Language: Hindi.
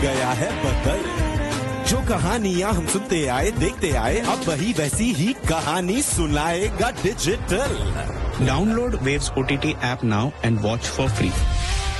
गया है बदल। जो कहानियां हम सुनते आए देखते आए, अब वही वैसी ही कहानी सुनाएगा digital. Download Waves OTT app now and watch for free.